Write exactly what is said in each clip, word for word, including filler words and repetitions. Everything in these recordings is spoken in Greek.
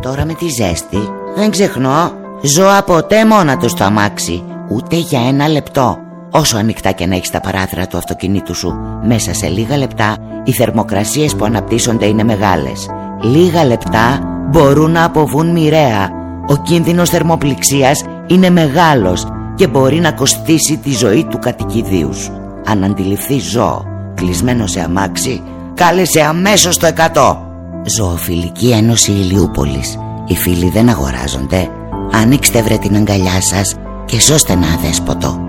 Τώρα με τη ζέστη δεν ξεχνώ, ζω ποτέ μόνα του στο αμάξι, ούτε για ένα λεπτό. Όσο ανοιχτά και να έχεις τα παράθυρα του αυτοκινήτου σου, μέσα σε λίγα λεπτά οι θερμοκρασίες που αναπτύσσονται είναι μεγάλες. Λίγα λεπτά μπορούν να αποβούν μοιραία. Ο κίνδυνος θερμοπληξίας είναι μεγάλος και μπορεί να κοστίσει τη ζωή του κατοικιδίου σου. Αν αντιληφθείς ζώο κλεισμένο σε αμάξι, κάλεσε αμέσως το εκατό. Ζωοφιλική Ένωση Ηλιούπολης. Οι φίλοι δεν αγοράζονται. Ανοίξτε βρε την αγκαλιά σας και σώστε ένα αδέσποτο.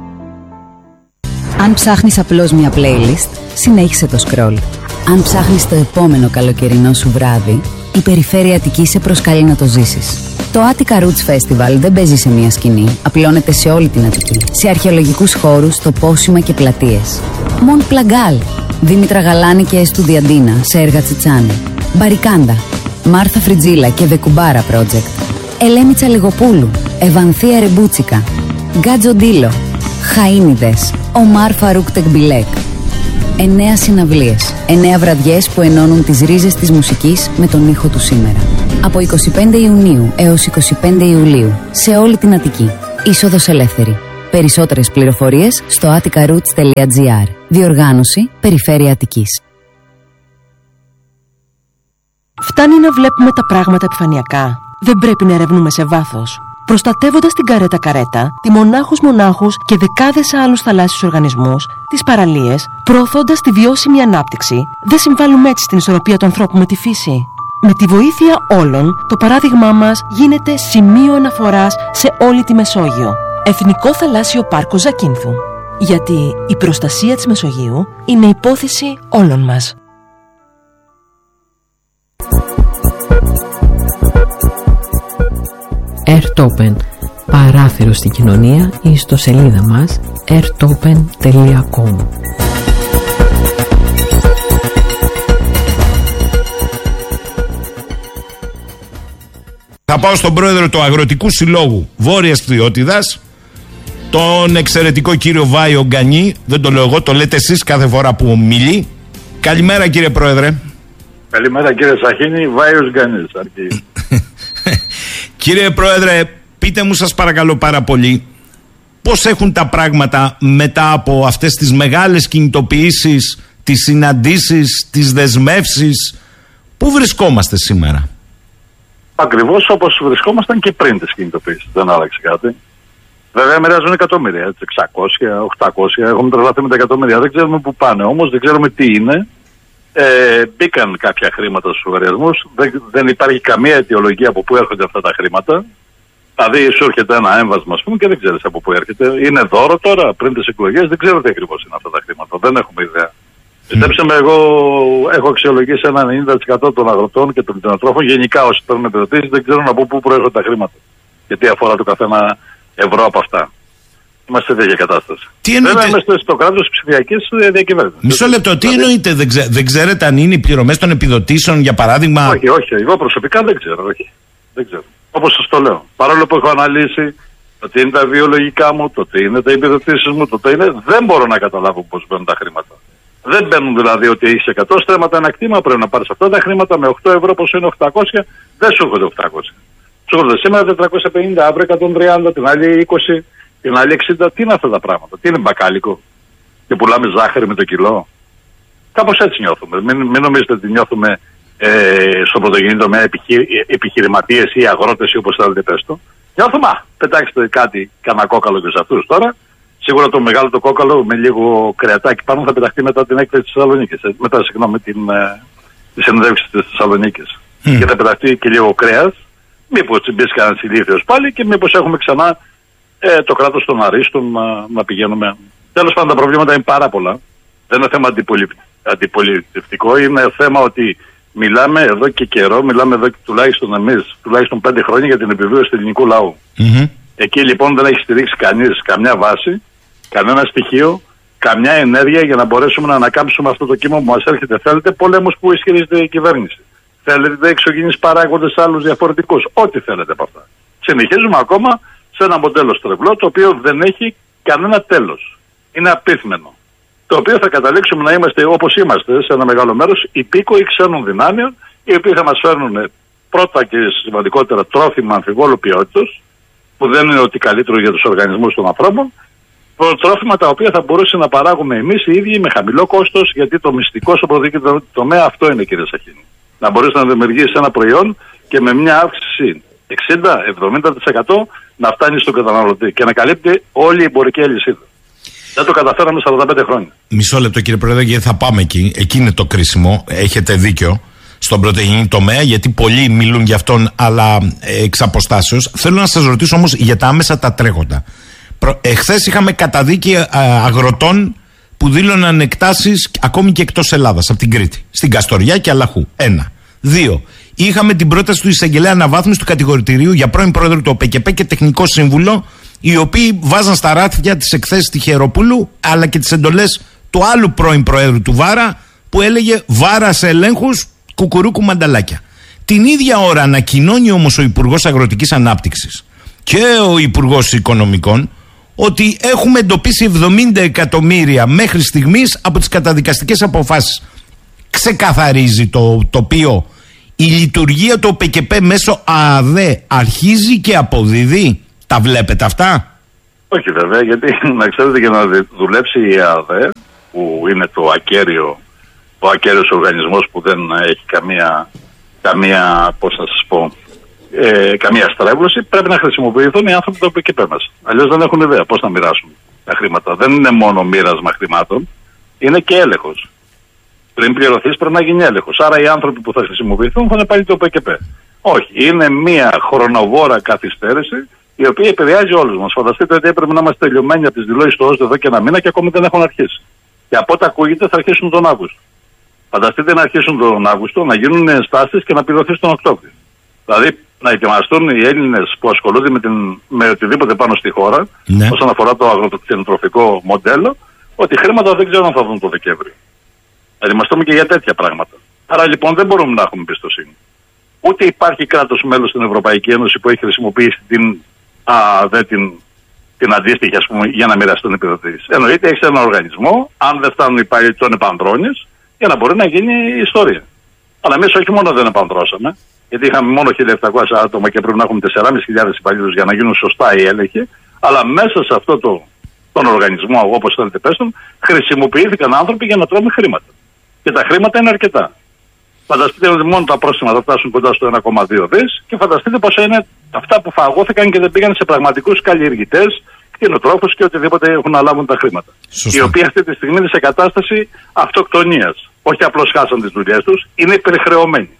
Αν ψάχνεις απλώς μια playlist, συνέχισε το scroll. Αν ψάχνεις το επόμενο καλοκαιρινό σου βράδυ, η Περιφέρεια Αττικής σε προσκαλεί να το ζήσεις. Το Attica Roots Festival δεν παίζει σε μια σκηνή, απλώνεται σε όλη την Αττική. Σε αρχαιολογικούς χώρους, τοπόσιμα και πλατείες. Μοντ Πλαγκάλ, Δήμητρα Γαλάνη και Εστουδιαντίνα σε έργα Τσιτσάνη. Μπαρικάντα, Μάρθα Φριτζίλα και The Κουμπάρα Project. Ελένη Τσαλιγοπούλου, Ευανθία Ρεμπούτσικα. Γκάτζο Ντίλο, Χαΐνιδες, Ομάρ Φαρούκ Τεκμπιλέκ. Εννέα συναυλίες, εννέα βραδιές που ενώνουν τις ρίζες της μουσικής με τον ήχο του σήμερα. Από εικοστή πέμπτη Ιουνίου έως εικοστή πέμπτη Ιουλίου, σε όλη την Αττική. Είσοδος ελεύθερη. Περισσότερες πληροφορίες στο attica roots τελεία gr. Διοργάνωση Περιφέρεια Αττικής. Φτάνει να βλέπουμε τα πράγματα επιφανειακά. Δεν πρέπει να ερευνούμε σε βάθος. Προστατεύοντας την καρέτα καρέτα, τη μονάχους μονάχους και δεκάδες άλλους θαλάσσιους οργανισμούς, τις παραλίες, προωθώντας τη βιώσιμη ανάπτυξη, δεν συμβάλλουμε έτσι στην ισορροπία του ανθρώπου με τη φύση. Με τη βοήθεια όλων, το παράδειγμά μας γίνεται σημείο αναφοράς σε όλη τη Μεσόγειο. Εθνικό Θαλάσσιο Πάρκο Ζακίνθου. Γιατί η προστασία της Μεσογείου είναι υπόθεση όλων μας. Airtopen, παράθυρο στην κοινωνία, ή στο σελίδα μας airtopen τελεία com. Θα πάω στον πρόεδρο του Αγροτικού Συλλόγου Βόρειας Φθιώτιδας, τον εξαιρετικό κύριο Βάιο Γκανή. Δεν το λέω εγώ, το λέτε εσείς κάθε φορά που μιλεί. Καλημέρα κύριε πρόεδρε. Καλημέρα κύριε Σαχίνη, Βάιος Γκανής αρκεί. Κύριε πρόεδρε, πείτε μου σας παρακαλώ πάρα πολύ, πώς έχουν τα πράγματα μετά από αυτές τις μεγάλες κινητοποιήσεις, τις συναντήσεις, τις δεσμεύσεις? Πού βρισκόμαστε σήμερα? Ακριβώς όπως βρισκόμασταν και πριν τις κινητοποιήσεις, δεν άλλαξε κάτι. Βέβαια μοιράζουν εκατομμύρια, έτσι, εξακόσια, οχτακόσια, έχουμε τρελαθεί με τα εκατομμύρια, δεν ξέρουμε πού πάνε όμως, δεν ξέρουμε τι είναι. Ε, μπήκαν κάποια χρήματα στους λογαριασμούς, δεν, δεν υπάρχει καμία αιτιολογία από πού έρχονται αυτά τα χρήματα. Δηλαδή σου έρχεται ένα έμβασμα, ας πούμε, και δεν ξέρεις από πού έρχεται. Είναι δώρο τώρα, πριν τις εκλογές, δεν ξέρω τι ακριβώς είναι αυτά τα χρήματα, δεν έχουμε ιδέα. Mm. Πιστέψτε με, εγώ έχω αξιολογήσει ένα ενενήντα τοις εκατό των αγροτών και των κτηνοτρόφων, γενικά όσοι παίρνουν επιδοτήσεις, δεν ξέρουν από πού προέρχονται τα χρήματα. Γιατί αφορά το καθένα ευρώ από αυτά. Είμαστε σε τέτοια κατάσταση. Τι εννοείται? Βέβαια είμαστε στο κράτος της ψηφιακής διακυβέρνησης. Μισό λεπτό, τι δηλαδή εννοείται? Δεν, ξέ, δεν ξέρετε αν είναι οι πληρωμές των επιδοτήσεων, για παράδειγμα? Όχι, όχι. Εγώ προσωπικά δεν ξέρω. Όχι. Δεν ξέρω. Όπως σας το λέω. Παρόλο που έχω αναλύσει το τι είναι τα βιολογικά μου, το τι είναι τα επιδοτήσεις μου, το τι είναι, δεν μπορώ να καταλάβω πώς μπαίνουν τα χρήματα. Δεν μπαίνουν δηλαδή ότι έχεις εκατό στρέμματα ένα κτήμα, πρέπει να πάρεις αυτά τα χρήματα με οκτώ ευρώ, πόσο είναι οκτακόσια, δεν σου έρχονται οκτακόσια. Σου έρχονται σήμερα τετρακόσια πενήντα, αύριο εκατόν τριάντα, την άλλη είκοσι. Την άλλη εξήντα, τι είναι αυτά τα πράγματα? Τι είναι μπακάλικο? Και πουλάμε ζάχαρη με το κιλό? Κάπως έτσι νιώθουμε. Μην, μην νομίζετε ότι νιώθουμε ε, στο πρωτογενή τομέα επιχει, επιχειρηματίες ή αγρότες ή όπως θέλετε πες το. Νιώθουμε, α, πετάξτε κάτι, κανένα κόκαλο και σε αυτούς τώρα. Σίγουρα το μεγάλο το κόκαλο με λίγο κρεατάκι πάνω θα πεταχτεί μετά την έκθεση της Θεσσαλονίκης. Μετά, συγγνώμη, την, ε, τη συνέντευξη της Θεσσαλονίκης. Mm. Και θα πεταχτεί και λίγο κρέας. Μήπως μπει κανένας ηλίθιος πάλι και μήπως έχουμε ξανά Ε, το κράτος των αρίστων να, να πηγαίνουμε. Τέλος πάντων, τα προβλήματα είναι πάρα πολλά. Δεν είναι θέμα αντιπολι... αντιπολιτευτικό. Είναι θέμα ότι μιλάμε εδώ και καιρό, μιλάμε εδώ και τουλάχιστον εμείς, τουλάχιστον πέντε χρόνια για την επιβίωση του ελληνικού λαού. Mm-hmm. Εκεί λοιπόν δεν έχει στηρίξει κανείς καμιά βάση, κανένα στοιχείο, καμιά ενέργεια για να μπορέσουμε να ανακάμψουμε αυτό το κύμα που μας έρχεται. Θέλετε πολέμους που ισχυρίζεται η κυβέρνηση. Θέλετε εξωγενείς παράγοντες άλλους διαφορετικούς. Ό,τι θέλετε από αυτά. Συνεχίζουμε ακόμα σε ένα μοντέλο στρεβλό, το οποίο δεν έχει κανένα τέλος. Είναι απίθμενο. Το οποίο θα καταλήξουμε να είμαστε όπως είμαστε σε ένα μεγάλο μέρος υπήκοοι ξένων δυνάμεων, οι οποίοι θα μας φέρνουν πρώτα και σημαντικότερα τρόφιμα αμφιβόλου ποιότητας, που δεν είναι ότι καλύτερο για τους οργανισμούς των ανθρώπων, τρόφιμα τα οποία θα μπορούσε να παράγουμε εμείς οι ίδιοι με χαμηλό κόστος, γιατί το μυστικό στο πρωτοδιοικητικό τομέα αυτό είναι, κύριε Σαχίνη. Να μπορείς να δημιουργήσεις ένα προϊόν και με μια αύξηση εξήντα με εβδομήντα τοις εκατό να φτάνει στον καταναλωτή και να καλύπτει όλη η εμπορική αλυσίδα. Δεν το καταφέραμε σαράντα πέντε χρόνια. Μισό λεπτό, κύριε Πρόεδρε, γιατί θα πάμε εκεί. Εκεί είναι το κρίσιμο. Έχετε δίκιο. Στον πρωτογενή τομέα, γιατί πολλοί μιλούν για αυτόν, αλλά εξ αποστάσεως. Θέλω να σας ρωτήσω όμως για τα άμεσα τα τρέχοντα. Εχθές είχαμε καταδίκη αγροτών που δήλωναν εκτάσεις ακόμη και εκτός Ελλάδας, από την Κρήτη, στην Καστοριά και Αλαχού. Ένα. Δύο. Είχαμε την πρόταση του εισαγγελέα αναβάθμιση του κατηγορητηρίου για πρώην πρόεδρο του ΟΠΕΚΕΠΕ και τεχνικό σύμβουλο, οι οποίοι βάζαν στα ράφια τις εκθέσεις Τυχεροπούλου, αλλά και τις εντολές του άλλου πρώην προέδρου του Βάρα, που έλεγε Βάρα σε ελέγχους, κουκουρούκου μανταλάκια. Την ίδια ώρα ανακοινώνει όμως ο Υπουργός Αγροτικής Ανάπτυξης και ο Υπουργός Οικονομικών ότι έχουμε εντοπίσει εβδομήντα εκατομμύρια μέχρι στιγμής από τις καταδικαστικές αποφάσεις. Ξεκαθαρίζει το τοπίο. Η λειτουργία του ΟΠΕΚΕΠΕ μέσω ΑΔΕ αρχίζει και αποδίδει. Τα βλέπετε αυτά? Όχι βέβαια, γιατί να ξέρετε, για να δουλέψει η ΑΔΕ, που είναι το ακέραιο, ο ακέραιος οργανισμός που δεν έχει καμία, καμία πώς θα σας πω, ε, καμία στρέβλωση, πρέπει να χρησιμοποιηθούν οι άνθρωποι του ΟΠΕΚΕΠΕ μας. Αλλιώς δεν έχουν ιδέα πώς να μοιράσουν τα χρήματα. Δεν είναι μόνο μοίρασμα χρημάτων, είναι και έλεγχος. Πριν πληρωθείς πρέπει να γίνει έλεγχος. Άρα οι άνθρωποι που θα χρησιμοποιηθούν θα είναι πάλι το ΟΠΕΚΕΠΕ. Όχι, είναι μια χρονοβόρα καθυστέρηση η οποία επηρεάζει όλους μας. Φανταστείτε ότι έπρεπε να είμαστε τελειωμένοι από τις δηλώσεις του ΩΣΔ εδώ και ένα μήνα και ακόμη δεν έχουν αρχίσει. Και από ό,τι ακούγεται θα αρχίσουν τον Αύγουστο. Φανταστείτε να αρχίσουν τον Αύγουστο, να γίνουν ενστάσεις και να πληρωθεί τον Οκτώβριο. Δηλαδή να ετοιμαστούν οι Έλληνες που ασχολούνται με, την, με οτιδήποτε πάνω στη χώρα, ναι, όσον αφορά το αγροτοκτηνοτροφικό μοντέλο, ότι χρήματα δεν ξέρω αν θα δουν το Δεκέμβριο. Να ετοιμαστούμε και για τέτοια πράγματα. Άρα λοιπόν δεν μπορούμε να έχουμε εμπιστοσύνη. Ούτε υπάρχει κράτος μέλος στην Ευρωπαϊκή Ένωση που έχει χρησιμοποιήσει την, α, δε, την, την αντίστοιχη, ας πούμε, για να μοιραστούν επιδοτήσεις. Εννοείται έχει ένα οργανισμό, αν δεν φτάνουν οι υπάλληλοι, τον επανδρώνεις για να μπορεί να γίνει η ιστορία. Αλλά εμείς όχι μόνο δεν επανδρώσαμε, γιατί είχαμε μόνο χίλια επτακόσια άτομα και πρέπει να έχουμε τέσσερις χιλιάδες υπαλλήλους για να γίνουν σωστά οι έλεγχοι, αλλά μέσα σε αυτό το, τον οργανισμό, όπως θέλετε πες τον, χρησιμοποιήθηκαν άνθρωποι για να τρώμε χρήματα. Και τα χρήματα είναι αρκετά. Φανταστείτε ότι μόνο τα πρόστιμα θα φτάσουν κοντά στο ένα κόμμα δύο δις και φανταστείτε πόσα είναι αυτά που φαγώθηκαν και δεν πήγαν σε πραγματικούς καλλιεργητές, κτηνοτρόφους και οτιδήποτε έχουν να λάβουν τα χρήματα. Σωστά. Οι οποίοι αυτή τη στιγμή είναι σε κατάσταση αυτοκτονίας. Όχι απλώς χάσαν τις δουλειές τους, είναι υπερχρεωμένοι.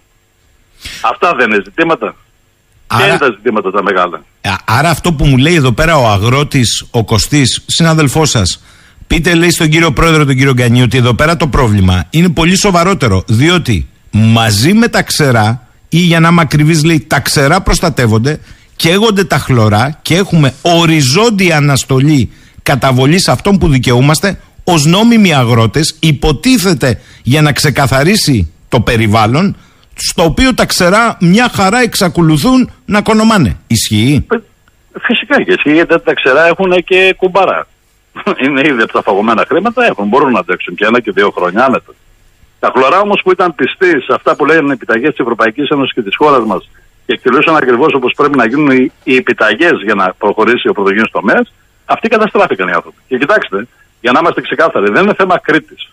Αυτά δεν είναι ζητήματα. Άρα, και είναι τα ζητήματα τα μεγάλα. Άρα αυτό που μου λέει εδώ πέρα ο αγρότης, ο Κωστής, συνάδελφός σας, πείτε, λέει στον κύριο πρόεδρο, τον κύριο Γκανή, ότι εδώ πέρα το πρόβλημα είναι πολύ σοβαρότερο. Διότι μαζί με τα ξερά, ή για να είμαι ακριβής, λέει, τα ξερά προστατεύονται, καίγονται τα χλωρά και έχουμε οριζόντια αναστολή καταβολής αυτών που δικαιούμαστε ως νόμιμοι αγρότες, υποτίθεται για να ξεκαθαρίσει το περιβάλλον, στο οποίο τα ξερά μια χαρά εξακολουθούν να κονομάνε. Ισχύει? Φυσικά και ισχύει, γιατί τα ξερά έχουν και κουμπάρα. Είναι ήδη από τα φαγωμένα χρήματα, έχουν, μπορούν να αντέξουν και ένα και δύο χρόνια άνετα. Τα χλωρά όμως που ήταν πιστοί σε αυτά που λένε επιταγές της Ευρωπαϊκής Ένωσης και της χώρας μας και εκτελούσαν ακριβώς όπως πρέπει να γίνουν οι, οι επιταγές για να προχωρήσει ο πρωτογενής τομέας, αυτοί καταστράφηκαν οι άνθρωποι. Και κοιτάξτε, για να είμαστε ξεκάθαροι, δεν είναι θέμα Κρήτης.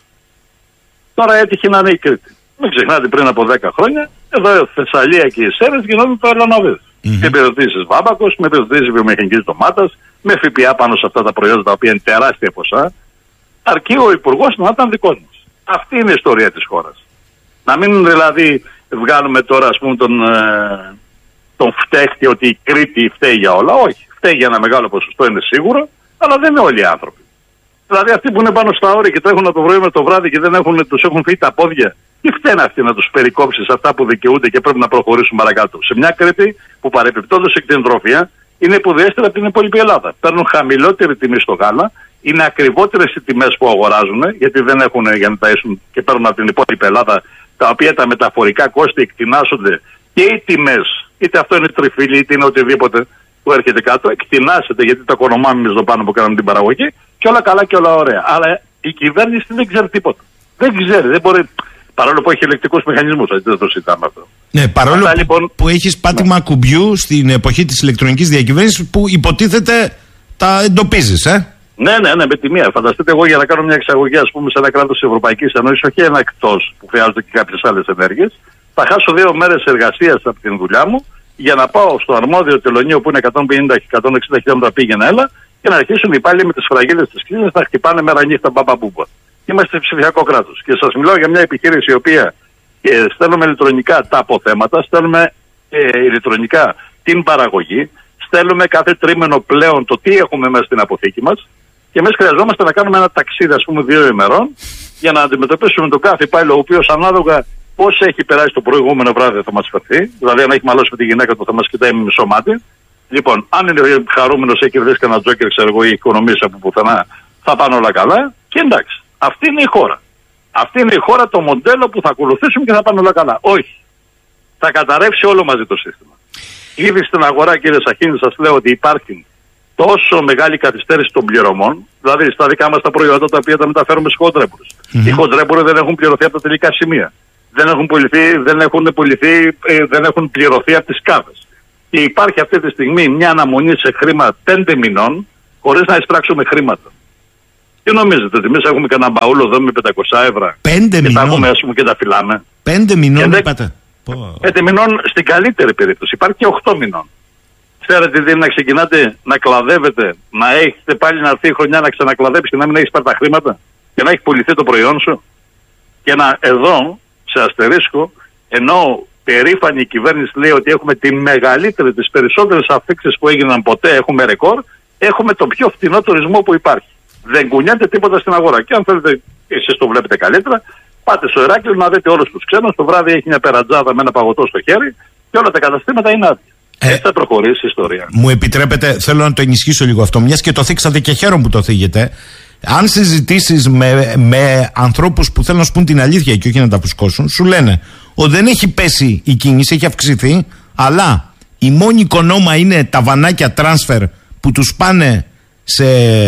Τώρα έτυχε να είναι η Κρήτη. Μην ξεχνάτε, πριν από δέκα χρόνια, εδώ η Θεσσαλία και οι Σέρρες γινόταν το Ελλανοβίδ. Mm-hmm. Με επιδοτήσεις Βάμπακος, με επιδοτήσεις βιομηχανικής ντομάτας, με ΦΠΑ πάνω σε αυτά τα προϊόντα τα οποία είναι τεράστια ποσά. Αρκεί ο υπουργός να ήταν δικός μας. Αυτή είναι η ιστορία της χώρας. Να μην δηλαδή βγάλουμε τώρα, ας πούμε, τον, ε, τον φταίχτη ότι η Κρήτη φταίει για όλα. Όχι. Φταίει για ένα μεγάλο ποσοστό, είναι σίγουρο, αλλά δεν είναι όλοι οι άνθρωποι. Δηλαδή αυτοί που είναι πάνω στα όρια και τρέχουν από το πρωί με το βράδυ και δεν έχουν, τους έχουν φύγει τα πόδια, τι φταίνε αυτοί να τους περικόψεις αυτά που δικαιούνται και πρέπει να προχωρήσουν παρακάτω. Σε μια Κρήτη που παρεπιπτόντως η κτηνοτροφία είναι υποδεέστερη από την υπόλοιπη Ελλάδα. Παίρνουν χαμηλότερη τιμή στο γάλα, είναι ακριβότερες οι τιμές που αγοράζουν, γιατί δεν έχουν για να ταΐσουν και παίρνουν από την υπόλοιπη Ελλάδα, τα οποία τα μεταφορικά κόστη εκτινάσσονται και οι τιμές, είτε αυτό είναι τριφύλι, είτε είναι οτιδήποτε που έρχεται κάτω, εκτινάσσεται γιατί τα οικονομάμε εμείς εδώ πάνω που κάνουμε την παραγωγή και όλα καλά και όλα ωραία. Αλλά η κυβέρνηση δεν ξέρει τίποτα. Δεν ξέρει, δεν μπορεί. Παρόλο που έχει ελεκτικούς μηχανισμούς, έτσι δεν το συζητάμε αυτό. Ναι, παρόλο Αυτά, που, λοιπόν, που έχεις πάτημα ναι. κουμπιού στην εποχή της ηλεκτρονικής διακυβέρνησης που υποτίθεται τα εντοπίζεις, ε. Ναι, ναι, ναι, με τη μία. Φανταστείτε εγώ για να κάνω μια εξαγωγή, ας πούμε, σε ένα κράτος της Ευρωπαϊκής Ένωσης, όχι ένα εκτός που χρειάζονται και κάποιες άλλες ενέργειες, θα χάσω δύο μέρες εργασίας από την δουλειά μου για να πάω στο αρμόδιο τελωνείο που είναι εκατόν πενήντα με εκατόν εξήντα χιλιόμετρα πήγαινα έλα και να αρχίσουν οι πάλι με τις φραγίδες της κλίνης να χτυπάνε μέρα νύχτα μπαμπαμπούμπα. Είμαστε σε ψηφιακό κράτος. Και σας μιλάω για μια επιχείρηση η οποία ε, στέλνουμε ηλεκτρονικά τα αποθέματα, στέλνουμε ε, ηλεκτρονικά την παραγωγή, στέλνουμε κάθε τρίμηνο πλέον το τι έχουμε μέσα στην αποθήκη μας και εμείς χρειαζόμαστε να κάνουμε ένα ταξίδι, ας πούμε, δύο ημερών για να αντιμετωπίσουμε τον κάθε υπάλληλο, ο οποίος ανάλογα πώς έχει περάσει το προηγούμενο βράδυ θα μας φερθεί. Δηλαδή, αν έχει μαλώσει με τη γυναίκα του, θα μας κοιτάει με μισό μάτι. Λοιπόν, αν είναι χαρούμενος, έχει κερδίσει κανένα τζόκερ, ξέρω εγώ, ή οικονομίες από πουθενά, θα πάνε όλα καλά. Και εντάξει, αυτή είναι η χώρα. Αυτή είναι η χώρα, το μοντέλο που θα ακολουθήσουμε και θα πάνε όλα καλά. Όχι. Θα καταρρεύσει όλο μαζί το σύστημα. Ήδη στην αγορά, κύριε Σαχίνη, σας λέω ότι υπάρχει τόσο μεγάλη καθυστέρηση των πληρωμών, δηλαδή στα δικά μας τα προϊόντα τα οποία τα μεταφέρουμε στους χοντρέμπορους. Mm-hmm. Οι χοντρέμποροι δεν έχουν πληρωθεί από τα τελικά σημεία. Δεν έχουν, πουληθεί, δεν έχουν, πουληθεί, ε, δεν έχουν πληρωθεί από τις κάβες. Και υπάρχει αυτή τη στιγμή μια αναμονή σε χρήμα πέντε μηνών, χωρίς να εισπράξουμε χρήματα. Τι νομίζετε, ότι εμείς έχουμε κανένα μπαούλο εδώ με πεντακόσια ευρώ. Πέντε και μηνών. τα έχουμε, ας πούμε, και τα φυλάμε. Πέντε μηνών, δε... είπατε. Πέντε μηνών στην καλύτερη περίπτωση. Υπάρχει και οχτώ μηνών. Ξέρετε τι είναι να ξεκινάτε να κλαδεύετε, να έχετε πάλι να έρθει η χρονιά να ξανακλαδέψει και να μην έχεις πάρει τα χρήματα και να έχει πουληθεί το προϊόν σου. Και να εδώ, σε αστερίσκο, ενώ περήφανη η κυβέρνηση λέει ότι έχουμε τη μεγαλύτερη, τις περισσότερες αφήξεις που έγιναν ποτέ, έχουμε ρεκόρ, έχουμε το πιο φθηνό τουρισμό που υπάρχει. Δεν κουνιάται τίποτα στην αγορά. Και αν θέλετε, εσείς το βλέπετε καλύτερα, πάτε στο Ηράκλειο να δείτε όλους τους ξένους. Το βράδυ έχει μια περατζάδα με ένα παγωτό στο χέρι και όλα τα καταστήματα είναι άδεια. Ε, Έτσι θα προχωρήσει η ιστορία. Μου επιτρέπετε, θέλω να το ενισχύσω λίγο αυτό, μιας και το θίξατε και χαίρομαι που το θίγετε. Αν συζητήσεις με, με ανθρώπους που θέλουν να σου πούν την αλήθεια και όχι να τα φουσκώσουν, σου λένε ότι δεν έχει πέσει η κίνηση, έχει αυξηθεί, αλλά η μόνη οικονόμα είναι τα βανάκια transfer που τους πάνε σε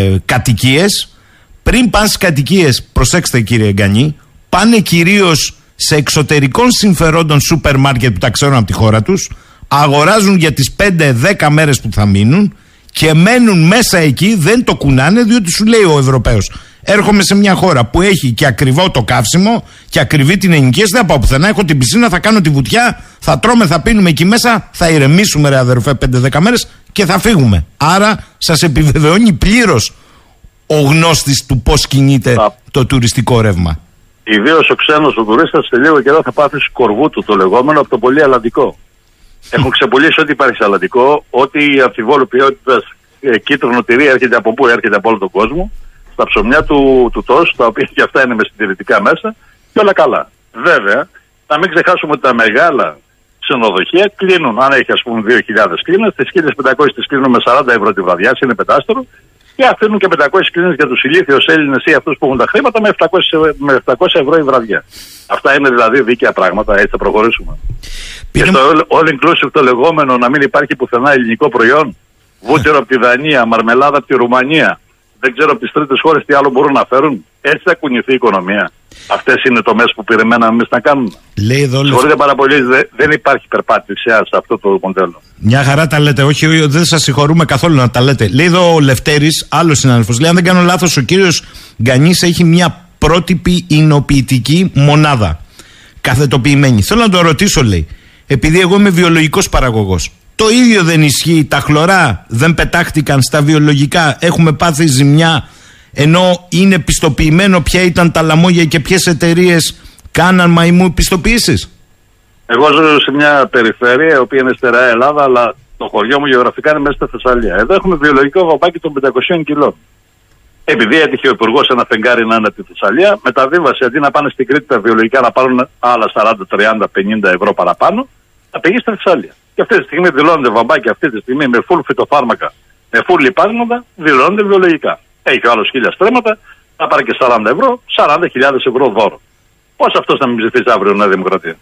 κατοικίες. Πριν πάνε στις κατοικίες, προσέξτε κύριε Γκανή, πάνε κυρίως σε εξωτερικών συμφερόντων σούπερ μάρκετ που τα ξέρουν από τη χώρα τους, αγοράζουν για τις πέντε δέκα μέρες που θα μείνουν και μένουν μέσα εκεί, δεν το κουνάνε, διότι σου λέει ο Ευρωπαίος, έρχομαι σε μια χώρα που έχει και ακριβό το καύσιμο και ακριβή την ενοικίαση, δεν πάω πουθενά, έχω την πισίνα, θα κάνω τη βουτιά, θα τρώμε, θα πίνουμε εκεί μέσα, θα ηρεμήσουμε ρε αδερφέ πέντε δέκα μέρες και θα φύγουμε. Άρα σας επιβεβαιώνει πλήρως ο γνώστης του πώς κινείται Α. το τουριστικό ρεύμα. Ιδίως ο ξένος ο τουρίστας σε λίγο καιρό θα πάθει σκορβού του το λεγόμενο από το πολύ αλλαντικό. Έχουν ξεπουλήσει ό,τι υπάρχει αλλαντικό, ό,τι αμφιβόλου ποιότητας ε, κίτρινο τυρί έρχεται από πού, έρχεται από όλο τον κόσμο, στα ψωμιά του, του τόσου, τα οποία και αυτά είναι με συντηρητικά μέσα, και όλα καλά. Βέβαια, να μην ξεχάσουμε ότι τα μεγάλα ξενοδοχεία κλείνουν, αν έχει ας πούμε δύο χιλιάδες κλίνες, τις χίλιες πεντακόσιες τις κλείνουν με σαράντα ευρώ τη βραδιά, είναι πεντάστερο, και αφήνουν και πεντακόσιες κλίνες για τους ηλίθιους Έλληνες ή αυτούς που έχουν τα χρήματα με επτακόσια ευρώ η βραδιά. Αυτά είναι δηλαδή δίκαια πράγματα, έτσι θα προχωρήσουμε. Πήρε... Και στο all inclusive το λεγόμενο να μην υπάρχει πουθενά ελληνικό προϊόν, βούτυρο από τη Δανία, μαρμελάδα από τη Ρουμανία, δεν ξέρω από τις τρίτες χώρες τι άλλο μπορούν να φέρουν. Έτσι θα κουνηθεί η οικονομία. Αυτές είναι το μέσο που περιμέναμε εμείς να κάνουμε. Συγχωρείτε πάρα πολύ, δε, δεν υπάρχει περπάτηση σε αυτό το μοντέλο. Μια χαρά τα λέτε, όχι, δεν σας συγχωρούμε καθόλου να τα λέτε. Λέει εδώ ο Λευτέρης, άλλος συνάδελφος, λέει αν δεν κάνω λάθος, ο κύριος Γκανής έχει μια πρότυπη εινοποιητική μονάδα. Καθετοποιημένη. Θέλω να το ρωτήσω, λέει, επειδή εγώ είμαι βιολογικός παραγωγός. Το ίδιο δεν ισχύει, τα χλωρά δεν πετάχτηκαν στα βιολογικά, έχουμε πάθει ζημιά, ενώ είναι πιστοποιημένο ποια ήταν τα λαμόγια και ποιες εταιρείες κάναν μαϊμού πιστοποιήσεις. Εγώ ζω σε μια περιφέρεια, η οποία είναι στερεά Ελλάδα, αλλά το χωριό μου γεωγραφικά είναι μέσα στη Θεσσαλία. Εδώ έχουμε βιολογικό βαμπάκι των πεντακοσίων κιλών. Επειδή έτυχε ο υπουργός ένα φεγγάρι να είναι από τη Θεσσαλία, μεταβίβασε αντί να πάνε στην Κρήτη τα βιολογικά να πάρουν άλλα σαράντα, τριάντα, πενήντα ευρώ παραπάνω, να πήγε στη Θεσσαλία. Και αυτή τη στιγμή δηλώνονται βαμπάκια, αυτή τη στιγμή με full φυτοφάρμακα, με full λιπάσματα, δηλώνονται βιολογικά. Έχει άλλο χίλια στρέμματα, θα πάρει και σαράντα ευρώ, σαράντα χιλιάδες ευρώ δώρο. Πώς αυτός να μην ψηφίσει αύριο Νέα Δημοκρατία?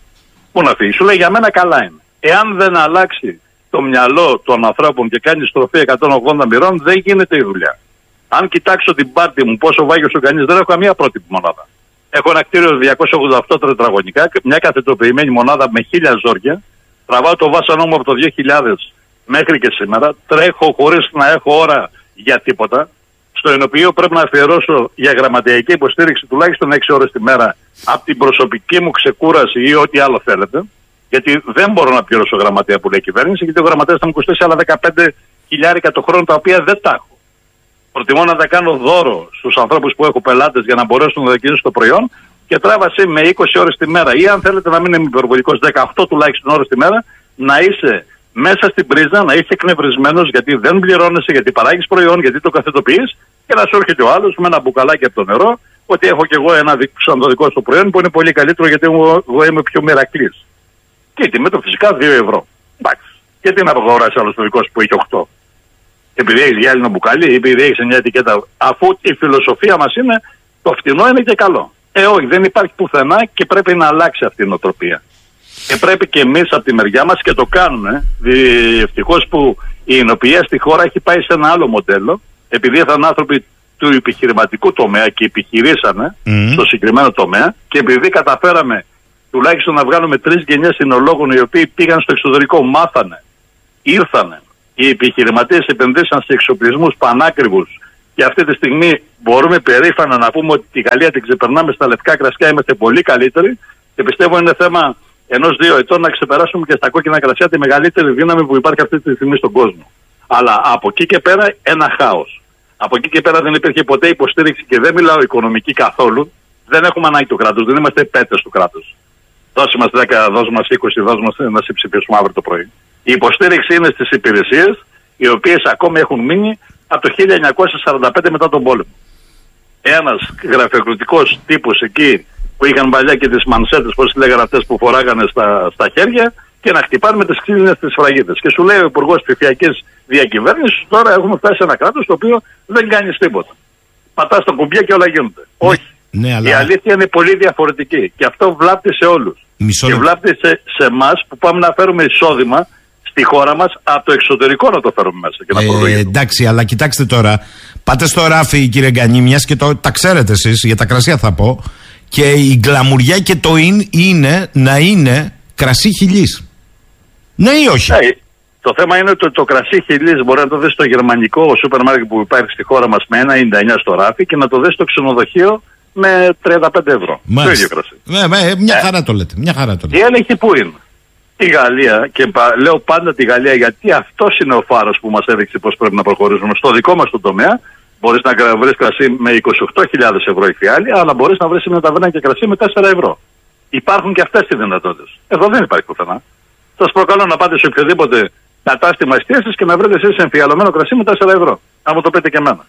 Πού να φύγει? Σου λέει για μένα καλά είναι. Εάν δεν αλλάξει το μυαλό των ανθρώπων και κάνει στροφή εκατόν ογδόντα μοιρών, δεν γίνεται η δουλειά. Αν κοιτάξω την πάρτη μου, πόσο βάγιος ο κανείς, δεν έχω καμία πρότυπη μονάδα. Έχω ένα κτίριο διακόσια ογδόντα οκτώ τετραγωνικά, μια καθετοποιημένη μονάδα με χίλια ζόρια. Τραβάω το βάσανό μου από το δύο χιλιάδες μέχρι και σήμερα. Τρέχω χωρίς να έχω ώρα για τίποτα. Στο οποίο πρέπει να αφιερώσω για γραμματειακή υποστήριξη τουλάχιστον έξι ώρες τη μέρα από την προσωπική μου ξεκούραση ή ό,τι άλλο θέλετε. Γιατί δεν μπορώ να πληρώσω γραμματέα που λέει η κυβέρνηση, γιατί ο γραμματέας θα μου κοστίσει άλλα δεκαπέντε χιλιάρικα το χρόνο, τα οποία δεν τα έχω. Προτιμώ να τα κάνω δώρο στους ανθρώπους που έχω πελάτες για να μπορέσουν να δοκιμάσουν το προϊόν και τράβασε με είκοσι ώρες τη μέρα. Ή αν θέλετε να μην είμαι υπερβολικός, δεκαοκτώ τουλάχιστον ώρες τη μέρα, να είσαι μέσα στην πρίζα, να είσαι εκνευρισμένος γιατί δεν πληρώνεσαι, γιατί παράγεις προϊόν, γιατί το καθετοποιείς και να σου έρχεται ο άλλος με ένα μπουκαλάκι από το νερό ότι έχω κι εγώ ένα σαν το δικό σου προϊόν που είναι πολύ καλύτερο γιατί εγώ είμαι πιο μερακλής. Και η τιμή του φυσικά δύο ευρώ. Εντάξει. Γιατί να αγοράσει άλλο το δικό σου που έχει οκτώ. Επειδή έχει γυάλινο μπουκάλι, επειδή έχει μια ετικέτα, αφού η φιλοσοφία μας είναι το φτηνό είναι και καλό. Ε, όχι, δεν υπάρχει πουθενά και πρέπει να αλλάξει αυτή η νοοτροπία. Και πρέπει και εμείς από τη μεριά μας και το κάνουμε. Ευτυχώς που η εινοποιία στη χώρα έχει πάει σε ένα άλλο μοντέλο, επειδή ήταν άνθρωποι του επιχειρηματικού τομέα και επιχειρήσανε mm. στο συγκεκριμένο τομέα, και επειδή καταφέραμε τουλάχιστον να βγάλουμε τρεις γενιές συνολόγων οι οποίοι πήγαν στο εξωτερικό, μάθανε, ήρθανε. Οι επιχειρηματίες επενδύσαν σε εξοπλισμούς πανάκριβους και αυτή τη στιγμή μπορούμε περήφανα να πούμε ότι τη Γαλλία την ξεπερνάμε στα λευκά κρασιά, είμαστε πολύ καλύτεροι και πιστεύω είναι θέμα ενός δύο ετών να ξεπεράσουμε και στα κόκκινα κρασιά τη μεγαλύτερη δύναμη που υπάρχει αυτή τη στιγμή στον κόσμο. Αλλά από εκεί και πέρα ένα χάος. Από εκεί και πέρα δεν υπήρχε ποτέ υποστήριξη και δεν μιλάω οικονομική καθόλου. Δεν έχουμε ανάγκη του κράτους, δεν είμαστε πέτες του κράτους. Δώσε μας δέκα, δώσε μας είκοσι, δώσε μας να σε ψηφίσουμε αύριο το πρωί. Η υποστήριξη είναι στις υπηρεσίες, οι οποίες ακόμη έχουν μείνει από το χίλια εννιακόσια σαράντα πέντε μετά τον πόλεμο. Ένας γραφειοκρατικός τύπος εκεί που είχαν παλιά και τις μανσέτες, πώς λέγανε αυτές που φοράγανε στα, στα χέρια, και να χτυπάνε με τις ξύλινες τις σφραγίδες. Και σου λέει ο Υπουργός Ψηφιακής Διακυβέρνησης, τώρα έχουμε φτάσει σε ένα κράτος το οποίο δεν κάνει τίποτα. Πατάς το κουμπιά και όλα γίνονται. Ναι. Όχι. Ναι, αλλά... Η αλήθεια είναι πολύ διαφορετική και αυτό βλάπτει σε όλους. Μισό... Και βλάπτει σε, σε εμάς που πάμε να φέρουμε εισόδημα στη χώρα μας από το εξωτερικό να το φέρουμε μέσα. Και να ε, εντάξει, αλλά κοιτάξτε τώρα. Πάτε στο ράφι, κύριε Γκανή, μιας και το, τα ξέρετε εσείς, για τα κρασιά θα πω. Και η γκλαμουριά και το in είναι να είναι κρασί χιλής. Ναι ή όχι? Ε, το θέμα είναι ότι το, το κρασί χιλής μπορεί να το δεις στο γερμανικό σούπερ μάρκετ που υπάρχει στη χώρα μας με ένα ενενήντα εννιά στο ράφι και να το δεις στο ξενοδοχείο με τριάντα πέντε ευρώ. Το ίδιο κρασί. Ναι, ναι, μια ε. χαρά το λέτε. Μια χαρά το λέτε. Η έλεγχη πού είναι? Η Γαλλία, και πα, λέω πάντα τη Γαλλία γιατί αυτός είναι ο φάρος που μας έδειξε πώς πρέπει να προχωρήσουμε. Στο δικό μας το τομέα μπορείς να βρεις κρασί με είκοσι οκτώ χιλιάδες ευρώ η φιάλη, αλλά μπορείς να βρεις μια ταβέρνα και κρασί με τέσσερα ευρώ. Υπάρχουν και αυτές οι δυνατότητες. Εδώ δεν υπάρχει πουθενά. Σας προκαλώ να πάτε σε οποιοδήποτε κατάστημα εστίασης και να βρείτε εσείς εμφιαλωμένο κρασί με τέσσερα ευρώ. Να μου το πείτε και εμένα.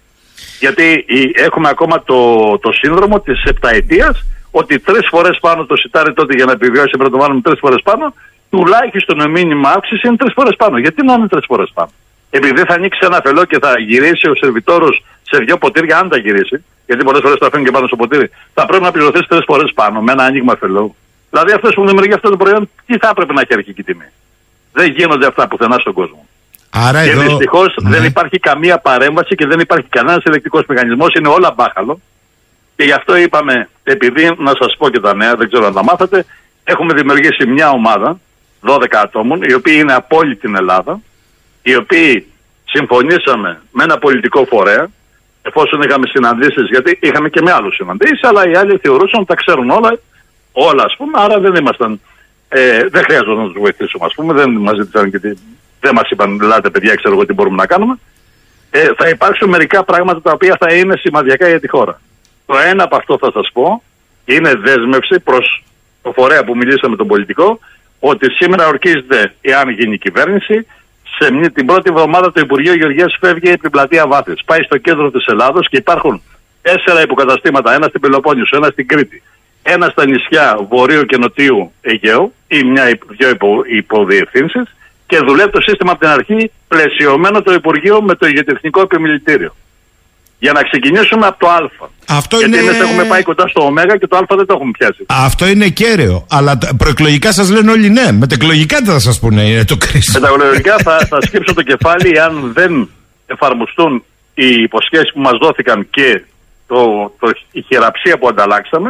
Γιατί έχουμε ακόμα το, το σύνδρομο της επταετίας, ότι τρεις φορές πάνω το σιτάρι τότε για να επιβιώσει πρέπει να το βάλουμε τρεις φορές πάνω, τουλάχιστον το μήνυμα αύξηση είναι τρεις φορές πάνω. Γιατί να είναι τρεις φορές πάνω? Επειδή θα ανοίξει ένα φελό και θα γυρίσει ο σερβιτόρος σε δύο ποτήρια, αν τα γυρίσει, γιατί πολλές φορές τα αφήνουν και πάνω στο ποτήρι, θα πρέπει να πληρωθείς τρεις φορές πάνω με ένα άνοιγμα φελό. Δηλαδή αυτός που δημιουργεί αυτό το προϊόν, τι θα έπρεπε να έχει αρχική τιμή? Δεν γίνονται αυτά πουθενά στον κόσμο. Άρα και εδώ... δυστυχώς ναι. δεν υπάρχει καμία παρέμβαση και δεν υπάρχει κανένας ελεκτικός μηχανισμός, είναι όλα μπάχαλο. Και γι' αυτό είπαμε, επειδή να σας πω και τα νέα, δεν ξέρω αν τα μάθατε, έχουμε δημιουργήσει μια ομάδα δώδεκα ατόμων, οι οποίοι είναι από όλη την Ελλάδα, οι οποίοι συμφωνήσαμε με ένα πολιτικό φορέα, εφόσον είχαμε συναντήσεις, γιατί είχαμε και με άλλους συναντήσεις, αλλά οι άλλοι θεωρούσαν ότι τα ξέρουν όλα, όλα ας πούμε, άρα δεν ήμασταν, ε, δεν χρειάζονταν να τους βοηθήσουμε, ας πούμε, δεν μας ζήτησαν και τι, δεν μας είπαν, ελάτε παιδιά, ξέρω εγώ τι μπορούμε να κάνουμε. Ε, θα υπάρξουν μερικά πράγματα τα οποία θα είναι σημαδιακά για τη χώρα. Το ένα από αυτό θα σας πω είναι δέσμευση προς το φορέα που μιλήσαμε τον πολιτικό, ότι σήμερα ορκίζεται, εάν γίνει η κυβέρνηση, σε μια, την πρώτη εβδομάδα το Υπουργείο Γεωργίας φεύγει από την πλατεία Βάθης. Πάει στο κέντρο της Ελλάδος και υπάρχουν τέσσερα υποκαταστήματα, ένα στην Πελοπόννησο, ένα στην Κρήτη, ένα στα νησιά Βορείου και Νοτίου Αιγαίου ή μια ή δύο υπο, υποδιευθύνσεις, και δουλεύει το σύστημα από την αρχή πλαισιωμένο το Υπουργείο με το ηγετευτικό επιμελητήριο. Για να ξεκινήσουμε από το Α. Αυτό γιατί είναι... εμείς έχουμε πάει κοντά στο Ω και το Α δεν το έχουμε πιάσει. Αυτό είναι κέραιο. Αλλά προεκλογικά σας λένε όλοι ναι. Μετεκλογικά τι θα σας πούνε, είναι το κρίσιμο. Μετεκλογικά θα, θα σκύψω το κεφάλι αν δεν εφαρμοστούν οι υποσχέσεις που μας δόθηκαν και το, το, η χειραψία που ανταλλάξαμε.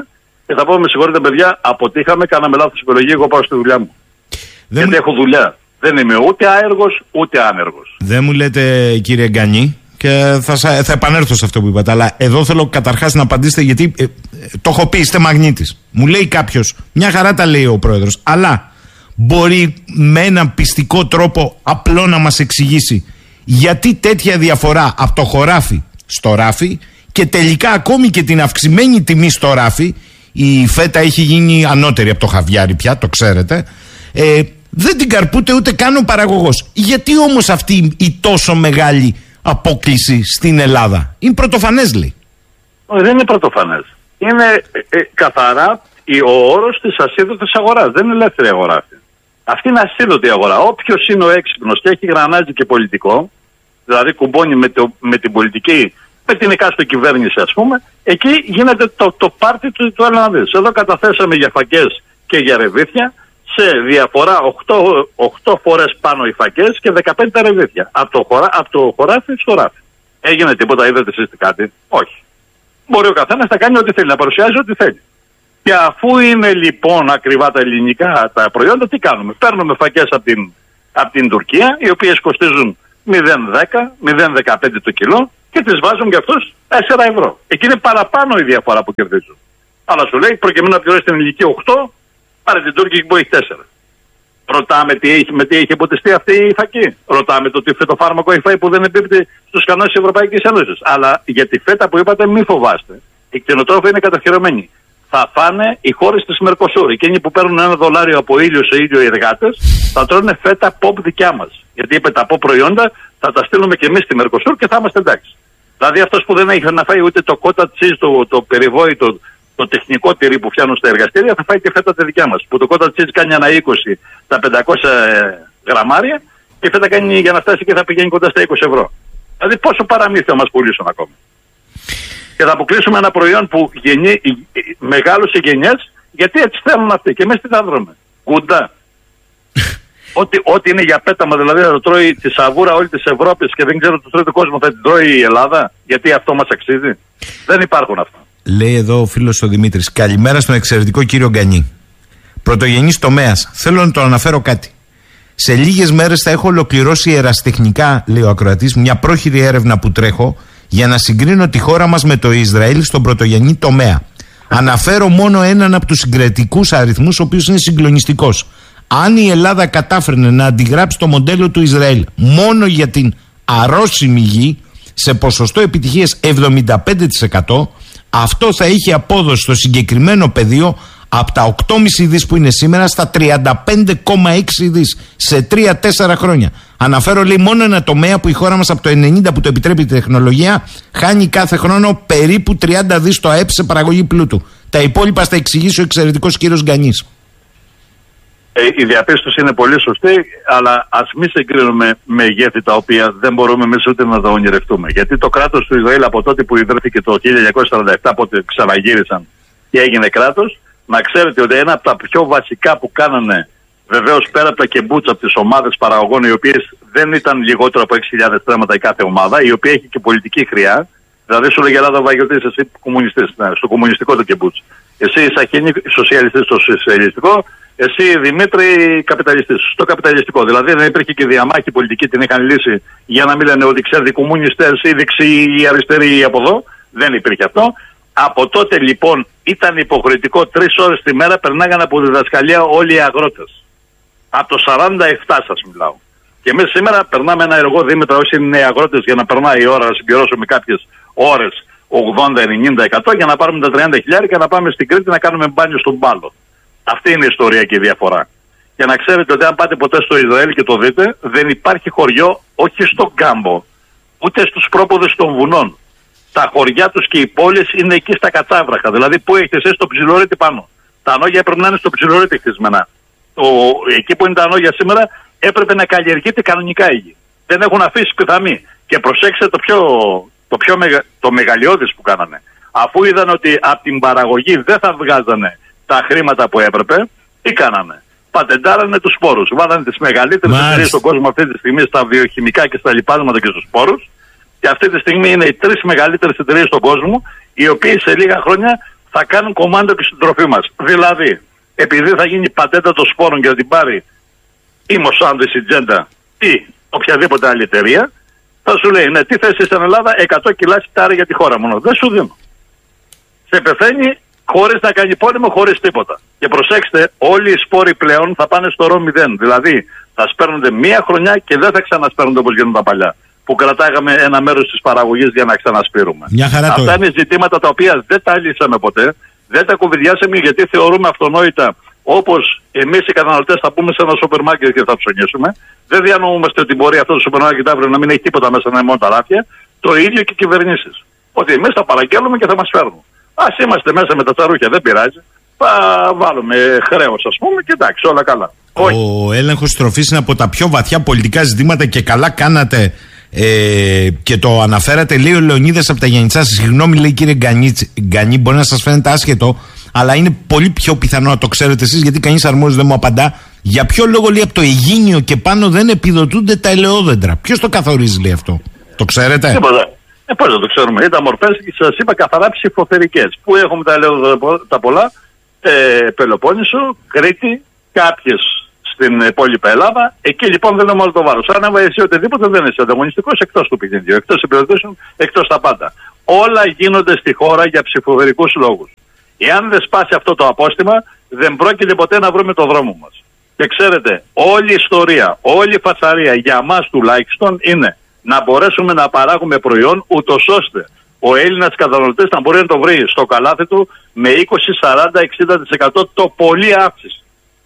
και θα πω: με συγχωρείτε, παιδιά, αποτύχαμε, κάναμε λάθος επιλογή. Εγώ πάω στη δουλειά μου. Δεν Γιατί μου... έχω δουλειά. Δεν είμαι ούτε άεργος ούτε άνεργος. Δεν μου λέτε, κύριε Γκανή, και θα, θα επανέλθω σε αυτό που είπατε, αλλά εδώ θέλω καταρχάς να απαντήσετε, γιατί ε, το έχω πει, είστε μαγνήτης. Μου λέει κάποιος, μια χαρά τα λέει ο πρόεδρος, αλλά μπορεί με έναν πιστικό τρόπο απλό να μας εξηγήσει γιατί τέτοια διαφορά από το χωράφι στο ράφι, και τελικά ακόμη και την αυξημένη τιμή στο ράφι, η φέτα έχει γίνει ανώτερη από το χαβιάρι πια, το ξέρετε, ε, δεν την καρπούται ούτε καν ο παραγωγός. Γιατί όμως αυτή η τόσο μεγάλη απόκλιση στην Ελλάδα? Είναι πρωτοφανές, λέει. Δεν είναι πρωτοφανές. Είναι ε, ε, καθαρά ο όρος της ασίδωτης αγοράς. Δεν είναι ελεύθερη αγορά αυτή. Αυτή είναι ασίδωτη αγορά. Όποιος είναι ο έξυπνος και έχει γρανάζι και πολιτικό, δηλαδή κουμπώνει με, το, με την πολιτική, με την εκάστοτε κυβέρνηση, ας πούμε, εκεί γίνεται το, το πάρτι του, του Ελλάδας. Εδώ καταθέσαμε για φακές και για ρεβίθια σε διαφορά οκτώ φορές πάνω οι φακές και δεκαπέντε τα ρεβίθια. Από το, χωρά, από το χωράφι στο ράφι. Έγινε τίποτα, είδατε εσείς κάτι? Όχι. Μπορεί ο καθένας να κάνει ό,τι θέλει, να παρουσιάζει ό,τι θέλει. Και αφού είναι λοιπόν ακριβά τα ελληνικά τα προϊόντα, τι κάνουμε? Παίρνουμε φακές από την, από την Τουρκία, οι οποίες κοστίζουν μηδέν δέκα, μηδέν δεκαπέντε το κιλό, και τις βάζουν για αυτούς τέσσερα ευρώ. Εκεί είναι παραπάνω η διαφορά που κερδίζουν. Αλλά σου λέει, προκειμένου να πληρώσει την ελληνική οκτώ, πάρε την Τούρκη που έχει τέσσερα. Ρωτάμε τι έχει, με τι έχει εμποτιστεί αυτή η φακή. Ρωτάμε το τι φυτοφάρμακο έχει φάει που δεν εμπίπτει στους κανόνες της Ευρωπαϊκής Ένωσης. Αλλά για τη φέτα που είπατε, μη φοβάστε. Οι κτηνοτρόφοι είναι κατοχυρωμένοι. Θα φάνε οι χώρες της Μερκοσούρ. Εκείνοι που παίρνουν ένα δολάριο από ήλιο σε ήλιο οι εργάτες, θα τρώνε φέτα pop δικιά μας. Γιατί είπε τα pop προϊόντα θα τα στείλουμε και εμείς στη Μερκοσούρ και θα είμαστε εντάξει. Δηλαδή αυτός που δεν έχει να φάει ούτε το κότα τσίζ, το, το περιβόητο, το τεχνικό τυρί που φτιάχνουν στα εργαστήρια, θα φάει τη φέτα τη δικιά μας. Που το κότα τσίζ κάνει ένα είκοσι τα πεντακόσια γραμμάρια και η φέτα κάνει για να φτάσει και θα πηγαίνει κοντά στα είκοσι ευρώ. Δηλαδή πόσο παραμύθι θα μας πουλήσουν ακόμη. Και θα αποκλείσουμε ένα προϊόν που γεννεί, μεγάλωσε γενιές, γιατί έτσι θέλουν αυτοί. Και εμείς τι θα δρούμε? Κούντα. Ό,τι, ό,τι είναι για πέταμα, δηλαδή θα το τρώει τη σαβούρα όλη της Ευρώπης και δεν ξέρω το τρώει του κόσμου, θα την τρώει η Ελλάδα, γιατί αυτό μας αξίζει? Δεν υπάρχουν αυτά. Λέει εδώ ο φίλος ο Δημήτρης, καλημέρα στον εξαιρετικό κύριο Γκανή. Πρωτογενής τομέας. Θέλω να το αναφέρω κάτι. Σε λίγες μέρες θα έχω ολοκληρώσει ερασιτεχνικά, λέει ο ακροατής, μια πρόχειρη έρευνα που τρέχω για να συγκρίνω τη χώρα μας με το Ισραήλ στον πρωτογενή τομέα. Αναφέρω μόνο έναν από τους συγκριτικούς αριθμούς, ο οποίος είναι συγκλονιστικός. Αν η Ελλάδα κατάφερνε να αντιγράψει το μοντέλο του Ισραήλ μόνο για την αρρώσιμη γη, σε ποσοστό επιτυχίας εβδομήντα πέντε τοις εκατό, αυτό θα είχε απόδοση στο συγκεκριμένο πεδίο από τα οκτώ κόμμα πέντε δις που είναι σήμερα στα τριάντα πέντε κόμμα έξι δις σε τρία τέσσερα χρόνια. Αναφέρω, λέει, μόνο ένα τομέα που η χώρα μας από το ενενήντα που το επιτρέπει η τεχνολογία χάνει κάθε χρόνο περίπου τριάντα δις το ΑΕΠ σε παραγωγή πλούτου. Τα υπόλοιπα θα εξηγήσει ο εξαιρετικός κύριος Γκανής. Ε, η διαπίστωση είναι πολύ σωστή, αλλά ας μην συγκρίνουμε μεγέθη τα οποία δεν μπορούμε εμείς ούτε να τα ονειρευτούμε. Γιατί το κράτος του Ισραήλ από τότε που ιδρύθηκε το χίλια εννιακόσια σαράντα επτά, πότε ξαναγύρισαν και έγινε κράτος, να ξέρετε ότι ένα από τα πιο βασικά που κάνανε, βεβαίως πέρα από τα κεμπούτσα, από τις ομάδες παραγωγών, οι οποίες δεν ήταν λιγότερο από έξι χιλιάδες στρέμματα η κάθε ομάδα, η οποία έχει και πολιτική χρειά. Δηλαδή σου λέγε Ελλάδα Βαγιωτής, εσύ κομμουνιστής, ναι, στο κομμουνιστικό το κεμπούτς. Εσύ Σαχίνη, σοσιαλιστής στο σοσιαλιστικό. Εσύ Δημήτρη, καπιταλιστής στο καπιταλιστικό. Δηλαδή δεν υπήρχε και διαμάχη πολιτική, την είχαν λύσει για να μην λένε ότι ξέρετε κομμουνιστές ή δεξιοί ή αριστεροί από εδώ. Δεν υπήρχε αυτό. Από τότε λοιπόν ήταν υποχρεωτικό τρεις ώρες τη μέρα περνάγανε από διδασκαλία όλοι οι αγρότες. Από το σαράντα επτά σας μιλάω. Και εμείς σήμερα περνάμε ένα εργό, Δήμητρα, όσοι είναι αγρότες, για να περνάει η ώρα, να συμπληρώσουμε κάποιες ώρες ογδόντα ενενήντα εκατό για να πάρουμε τα τριάντα χιλιάδες και να πάμε στην Κρήτη να κάνουμε μπάνιο στον Πάλο. Αυτή είναι η ιστορία και η διαφορά. Και να ξέρετε ότι αν πάτε ποτέ στο Ισραήλ και το δείτε, δεν υπάρχει χωριό, όχι στον κάμπο, ούτε στους πρόποδες των βουνών. Τα χωριά τους και οι πόλεις είναι εκεί στα κατσάβραχα. Δηλαδή, πού έχετε εσείς το ψιλορέτη πάνω. Τα ανώγια πρέπει να είναι στο ψιλορέτη χτισμένα. Το, εκεί που είναι τα ανώγια σήμερα έπρεπε να καλλιεργείται κανονικά η γη. Δεν έχουν αφήσει πιθαμή. Και προσέξτε το πιο, το πιο μεγα, το μεγαλειώδης που κάνανε. Αφού είδαν ότι από την παραγωγή δεν θα βγάζανε τα χρήματα που έπρεπε, τι κάνανε? Πατεντάρανε τους σπόρους. Βάλανε τις μεγαλύτερες εταιρείες στον κόσμο αυτή τη στιγμή στα βιοχημικά και στα λιπάσματα και στους σπόρους. Και αυτή τη στιγμή είναι οι τρεις μεγαλύτερες εταιρείες στον κόσμο, οι οποίες σε λίγα χρόνια θα κάνουν κομμάτι και στην τροφή μας. Δηλαδή, επειδή θα γίνει πατέντα των σπόρων και θα την πάρει η Monsanto, η Syngenta ή οποιαδήποτε άλλη εταιρεία, θα σου λέει, ναι, τι θες στην Ελλάδα, εκατό κιλά σιτάρι για τη χώρα μόνο. Δεν σου δίνω. Σε πεθαίνει χωρίς να κάνει πόλεμο, χωρίς τίποτα. Και προσέξτε, όλοι οι σπόροι πλέον θα πάνε στο ρο μηδέν. Δηλαδή, θα σπέρνονται μία χρονιά και δεν θα ξανασπέρνονται όπως γίνονται τα παλιά. Που κρατάγαμε ένα μέρος της παραγωγής για να ξανασπείρουμε. Αυτά το... είναι ζητήματα τα οποία δεν τα λύσαμε ποτέ, δεν τα κουβεντιάσαμε γιατί θεωρούμε αυτονόητα, όπως εμείς οι καταναλωτές θα πούμε σε ένα σούπερ μάρκετ και θα ψωνίσουμε. Δεν διανοούμαστε ότι μπορεί αυτό το σούπερ μάρκετ αύριο να μην έχει τίποτα μέσα, να είναι μόνο τα ράφια. Το ίδιο και οι κυβερνήσεις. Ότι εμείς θα παραγγέλνουμε και θα μας φέρνουν. Ας είμαστε μέσα με τα τσαρούχια, δεν πειράζει. Θα βάλουμε χρέος, ας πούμε, και εντάξει, όλα καλά. Ο έλεγχος τροφής είναι από τα πιο βαθιά πολιτικά ζητήματα και καλά κάνατε. Ε, και το αναφέρατε, λέει ο Λεωνίδας από τα Γιαννιτσά. Συγγνώμη, λέει κύριε Γκανή, μπορεί να σας φαίνεται άσχετο, αλλά είναι πολύ πιο πιθανό να το ξέρετε εσείς, γιατί κανείς αρμόδιος δεν μου απαντά. Για ποιο λόγο, λέει, από το Αιγίνιο και πάνω δεν επιδοτούνται τα ελαιόδεντρα? Ποιος το καθορίζει, λέει, αυτό? Το ξέρετε? Τίποτα. Ε, πώς δεν το ξέρουμε. Ήταν μορφές, σας είπα, καθαρά ψηφοθερικές. Πού έχουμε τα ελαιόδεντρα τα πολλά? Ε, Πελοπόννησο, Κρήτη, κάποιες στην υπόλοιπη Ελλάδα. Εκεί λοιπόν δεν είναι όλο το βάρος. Αν έβαλε εσύ οτιδήποτε, δεν είσαι ανταγωνιστικός εκτός του παιχνιδιού, εκτός επιδοτήσεων, εκτός τα πάντα. Όλα γίνονται στη χώρα για ψηφοδερικούς λόγους. Εάν δεν σπάσει αυτό το απόστημα, δεν πρόκειται ποτέ να βρούμε το δρόμο μας. Και ξέρετε, όλη η ιστορία, όλη η φασαρία για μας τουλάχιστον είναι να μπορέσουμε να παράγουμε προϊόν, ούτως ώστε ο Έλληνας καταναλωτής να μπορεί να το βρει στο καλάθι του με είκοσι, σαράντα, εξήντα τοις εκατό το πολύ αύξηση.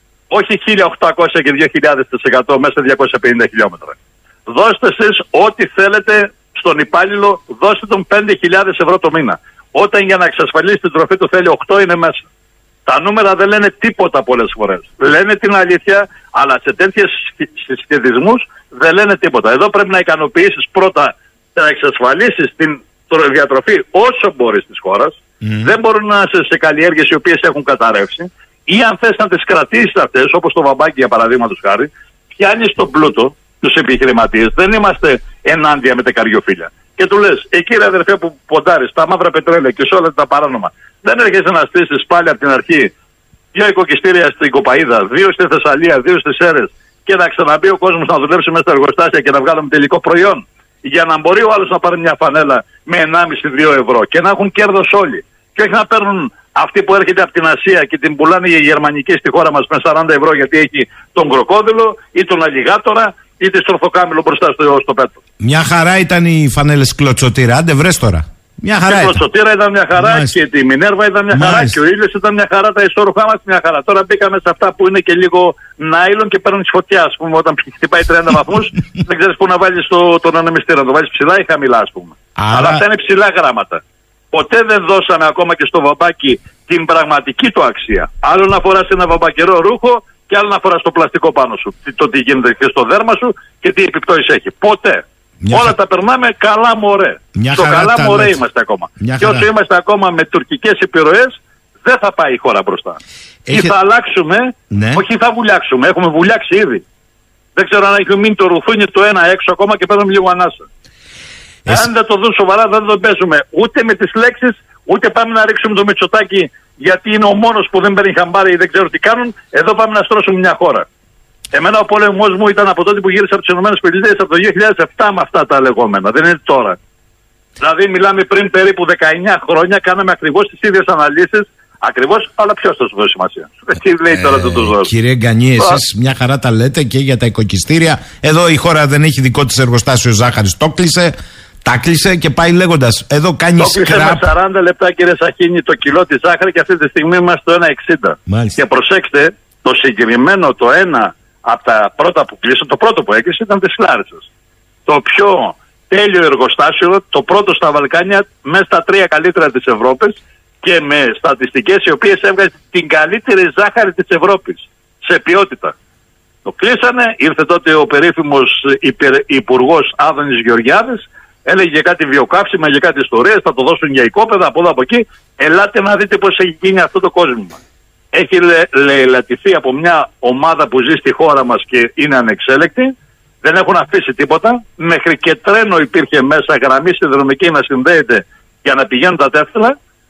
Όχι χίλια οκτακόσια και δύο χιλιάδες τοις εκατό μέσα σε διακόσια πενήντα χιλιόμετρα. Δώστε εσείς ό,τι θέλετε στον υπάλληλο, δώστε τον πέντε χιλιάδες ευρώ το μήνα. Όταν για να εξασφαλίσει την τροφή του θέλει οκτώ, είναι μέσα. Τα νούμερα δεν λένε τίποτα πολλές φορές. Λένε την αλήθεια, αλλά σε τέτοιες συσχετισμούς δεν λένε τίποτα. Εδώ πρέπει να ικανοποιήσεις πρώτα, να εξασφαλίσεις την διατροφή όσο μπορείς της χώρας. Mm. Δεν μπορούν να είσαι σε καλλιέργειες οι οποίες έχουν καταρρεύσει. Ή αν θες να τις κρατήσεις αυτές, όπως το βαμπάκι για παραδείγματος χάρη, πιάνεις τον πλούτο, τους επιχειρηματίες. Δεν είμαστε ενάντια με τα καριοφύλια. Και του λες, εκεί ρε αδερφέ που ποντάρεις, τα μαύρα πετρέλαια και σε όλα τα παράνομα, δεν έρχεσαι να στήσεις πάλι από την αρχή δύο οικοκυστήρια στην Κοπαΐδα, δύο στη Θεσσαλία, δύο στις Σέρρες και να ξαναμπεί ο κόσμος να δουλέψει μέσα στα εργοστάσια και να βγάλουμε τελικό προϊόν. Για να μπορεί ο άλλος να πάρει μια φανέλα με ενάμιση με δύο ευρώ και να έχουν κέρδος όλοι. Και όχι να παίρνουν αυτοί που έρχεται από την Ασία και την πουλάνε για γερμανική στη χώρα μας με σαράντα ευρώ γιατί έχει τον κροκόδιλο ή τον αλιγάτορα ή τη στροφοκάμιλο μπροστά στο, στο πέτρο. Μια χαρά ήταν οι φανέλες Κλωτσοτήρα, άντε βρες τώρα. Μια χαρά και η Κλωτσοτήρα ήταν μια χαρά. Μάλιστα. Και τη Μινέρβα ήταν μια χαρά. Μάλιστα. Και ο ήλιος ήταν μια χαρά. Τα ιστορικά μας μια χαρά. Τώρα μπήκαμε σε αυτά που είναι και λίγο νάιλον και παίρνουν φωτιά. Ας πούμε, όταν χτυπάει τριάντα βαθμούς, δεν ξέρεις πού να βάλεις το, τον ανεμιστήρα. Να το βάλεις ψηλά ή χαμηλά, ας πούμε. Άρα... Αλλά αυτά είναι ψηλά γράμματα. Ποτέ δεν δώσαμε ακόμα και στο βαμπάκι την πραγματική του αξία. Άλλο να φοράς ένα βαμπακερό ρούχο και άλλο να φοράς το πλαστικό πάνω σου. Το τι γίνεται και στο δέρμα σου και τι επιπτώσεις έχει. Ποτέ. Μια Όλα χα... τα περνάμε καλά μωρέ. Μια Στο καλά μωρέ λέτε. Είμαστε ακόμα. Μια και όσο είμαστε ακόμα με τουρκικές επιρροές, δεν θα πάει η χώρα μπροστά. Έχετε... Ή θα αλλάξουμε, ναι. όχι θα βουλιάξουμε. Έχουμε βουλιάξει ήδη. Δεν ξέρω αν έχει μείνει το ρουθούνι το ένα έξω ακόμα και παίρνουμε λίγο ανάσα. Εσύ... Αν δεν το δουν σοβαρά, δεν το παίζουμε ούτε με τις λέξεις, ούτε πάμε να ρίξουμε το Μητσοτάκη γιατί είναι ο μόνος που δεν παίρνει χαμπάρι ή δεν ξέρω τι κάνουν. Εδώ πάμε να στρώσουμε μια χώρα. Εμένα ο πόλεμος μου ήταν από τότε που γύρισα από τις ΗΠΑ από το δύο χιλιάδες επτά με αυτά τα λεγόμενα. Δεν είναι τώρα. Δηλαδή μιλάμε πριν περίπου δεκαεννιά χρόνια, κάναμε ακριβώς τις ίδιες αναλύσεις. Ακριβώς, αλλά ποιος θα σου δώσει σημασία. Τι λέει ε, τώρα το του δώσει. Κύριε Γκανή, εσείς μια χαρά τα λέτε και για τα οικοκυστήρια. Εδώ η χώρα δεν έχει δικό της εργοστάσιο ζάχαρης. Το κλείσε, τα κλείσε και πάει λέγοντας. Εδώ κάνει σκράπ. Το κλείσε με σαράντα λεπτά, κύριε Σαχίνη, το κιλό της ζάχαρη και αυτή τη στιγμή είμαστε στο ένα εξήντα. Και προσέξτε, το συγκεκριμένο το ένα από τα πρώτα που κλείσαν, το πρώτο που έκλεισε ήταν της Λάρισσας. Το πιο τέλειο εργοστάσιο, το πρώτο στα Βαλκάνια, μέσα στα τρία καλύτερα της Ευρώπης και με στατιστικές οι οποίες έβγαζε την καλύτερη ζάχαρη της Ευρώπης σε ποιότητα. Το κλείσανε, ήρθε τότε ο περίφημος υπουργός Άδωνης Γεωργιάδης, έλεγε κάτι βιοκαύσιμα, για κάτι ιστορίες, θα το δώσουν για οικόπεδα από εδώ από εκεί. Ελάτε να δείτε πώς έχει γίνει αυτό το κόσμο. Έχει λαιλατηθεί από μια ομάδα που ζει στη χώρα μας και είναι ανεξέλεκτη. Δεν έχουν αφήσει τίποτα. Μέχρι και τρένο υπήρχε μέσα, γραμμή συνδρομική να συνδέεται για να πηγαίνουν τα τέφτυλα.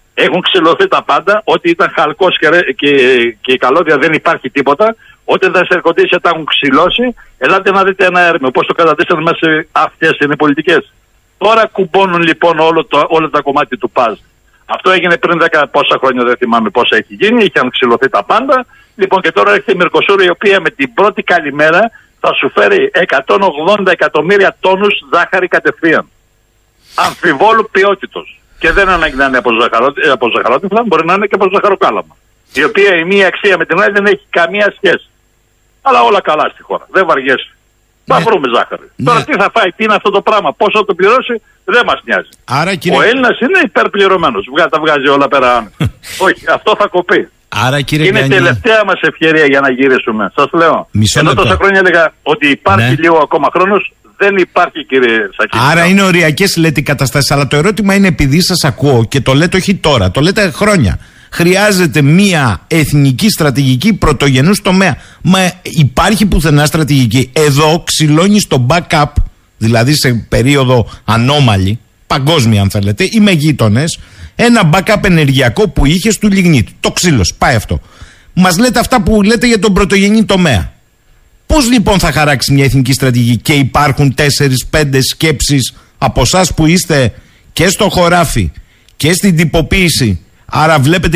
Έχουν ξυλωθεί τα πάντα, ότι ήταν χαλκός και, και, και καλώδια δεν υπάρχει τίποτα. Όταν τα σερκοντήσια τα έχουν ξυλώσει, ελάτε να δείτε ένα έρμεο. Πώς το κατατήσανε μέσα, αυτές είναι οι πολιτικές. Τώρα κουμπώνουν λοιπόν όλο, το, όλο τα κομμάτια του παζ. Αυτό έγινε πριν δέκα πόσα χρόνια, δεν θυμάμαι πόσα έχει γίνει, είχαν ξυλωθεί τα πάντα. Λοιπόν, και τώρα έρχεται η Μερκοσούρ, η οποία με την πρώτη καλημέρα θα σου φέρει εκατόν ογδόντα εκατομμύρια τόνους ζάχαρη κατευθείαν. Αμφιβόλου ποιότητος. Και δεν ανάγκη να είναι από, ζαχαρό, από ζαχαρότυφλα, μπορεί να είναι και από ζαχαροκάλαμα. Η οποία η μία αξία με την άλλη δεν έχει καμία σχέση. Αλλά όλα καλά στη χώρα. Δεν βαριέσαι. Ναι. Θα βρούμε ζάχαρη. Ναι. Τώρα τι θα φάει, τι είναι αυτό το πράγμα, πόσο θα το πληρώσει, δεν μας νοιάζει. Άρα, κύριε... Ο Έλληνας είναι υπερπληρωμένος. Τα βγάζει όλα πέρα. Όχι, αυτό θα κοπεί. Άρα, κύριε είναι η τελευταία μας ευκαιρία για να γυρίσουμε. Σας λέω. Μισό Ενώ τόσα χρόνια έλεγα ότι υπάρχει ναι. λίγο ακόμα χρόνος, δεν υπάρχει, κύριε Σακίνη. Άρα είναι οριακές, λέτε, οι καταστάσεις. Αλλά το ερώτημα είναι, επειδή σας ακούω και το λέτε όχι τώρα, το λέτε χρόνια. Χρειάζεται μία εθνική στρατηγική πρωτογενούς τομέα. Μα υπάρχει πουθενά στρατηγική. Εδώ ξυλώνει στο backup, δηλαδή σε περίοδο ανώμαλη, παγκόσμια αν θέλετε, ή με γείτονες, ένα backup ενεργειακό που είχε του λιγνίτου. Το ξύλος. Πάει αυτό. Μας λέτε αυτά που λέτε για τον πρωτογενή τομέα. Πώς λοιπόν θα χαράξει μια εθνική στρατηγική, και υπάρχουν τέσσερις πέντε σκέψεις από εσάς που είστε και στο χωράφι και στην τυποποίηση, άρα βλέπετε